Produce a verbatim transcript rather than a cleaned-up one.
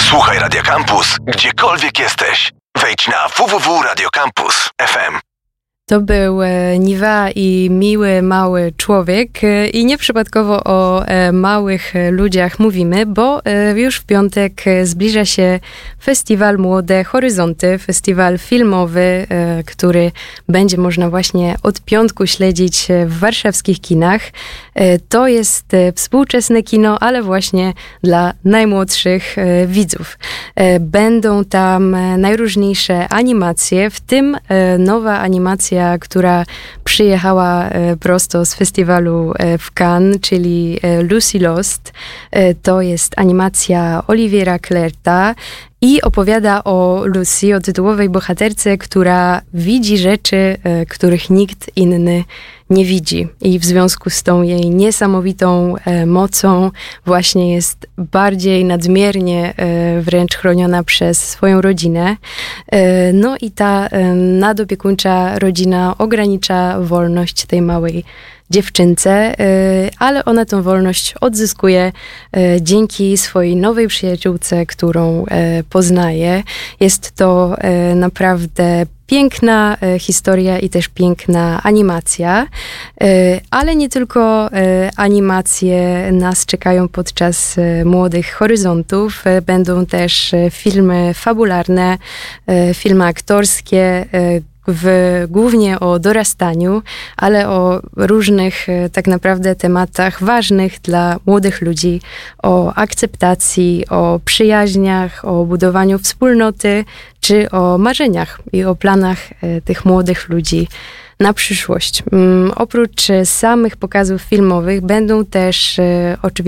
Słuchaj Radio Campus, gdziekolwiek jesteś. Wejdź na w w w kropka radio campus kropka f m. To był Niwa i miły, mały człowiek i nieprzypadkowo o małych ludziach mówimy, bo już w piątek zbliża się festiwal Młode Horyzonty, festiwal filmowy, który będzie można właśnie od piątku śledzić w warszawskich kinach. To jest współczesne kino, ale właśnie dla najmłodszych widzów. Będą tam najróżniejsze animacje, w tym nowa animacja, która przyjechała prosto z festiwalu w Cannes, czyli Lucy Lost. To jest animacja Oliviera Clerta i opowiada o Lucy, o tytułowej bohaterce, która widzi rzeczy, których nikt inny nie widzi. I w związku z tą jej niesamowitą e, mocą właśnie jest bardziej nadmiernie e, wręcz chroniona przez swoją rodzinę. E, no i ta e, nadopiekuńcza rodzina ogranicza wolność tej małej dziewczynce, ale ona tę wolność odzyskuje dzięki swojej nowej przyjaciółce, którą poznaje. Jest to naprawdę piękna historia i też piękna animacja, ale nie tylko animacje nas czekają podczas Młodych Horyzontów. Będą też filmy fabularne, filmy aktorskie, W, głównie o dorastaniu, ale o różnych tak naprawdę tematach ważnych dla młodych ludzi, o akceptacji, o przyjaźniach, o budowaniu wspólnoty, czy o marzeniach i o planach tych młodych ludzi na przyszłość. Um, oprócz samych pokazów filmowych będą też e, oczywiście